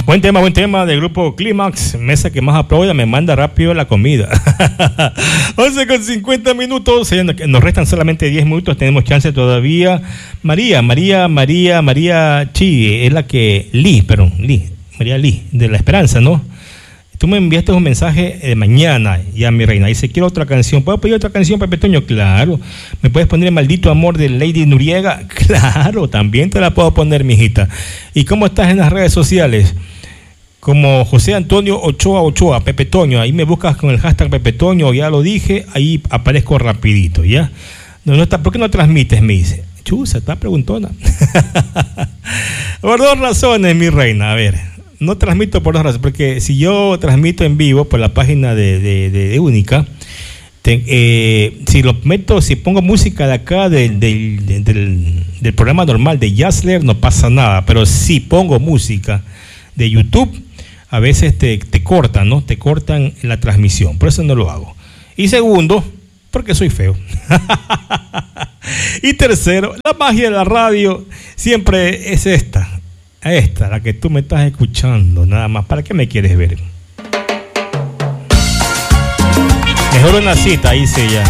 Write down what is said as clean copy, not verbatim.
Buen tema del grupo Clímax, mesa que más aplauda, me manda rápido la comida. 11:50, nos restan solamente 10 minutos, tenemos chance todavía. María Chi, es la que, María Lee, de La Esperanza, ¿no? Tú me enviaste un mensaje de mañana, ya mi reina, dice, quiero otra canción. ¿Puedo pedir otra canción, Pepe Toño? Claro. ¿Me puedes poner Maldito Amor de Lady Noriega? Claro, también te la puedo poner, mijita. ¿Y cómo estás en las redes sociales? Como José Antonio Ochoa, Pepe Toño, ahí me buscas con el hashtag Pepe Toño, ya lo dije, ahí aparezco rapidito, ¿ya? No está, ¿por qué no transmites? Me dice. Chusa, está preguntona. Por 2 razones, mi reina, a ver. No transmito por 2 razones, porque si yo transmito en vivo por la página de Única, si pongo música de acá del programa normal de Jazzler, no pasa nada, pero si pongo música de YouTube, a veces te cortan, ¿no? Te cortan la transmisión, por eso no lo hago. Y segundo, porque soy feo. Y tercero, la magia de la radio siempre es esta, la que tú me estás escuchando, nada más. ¿Para qué me quieres ver? Mejor una cita, hice ya.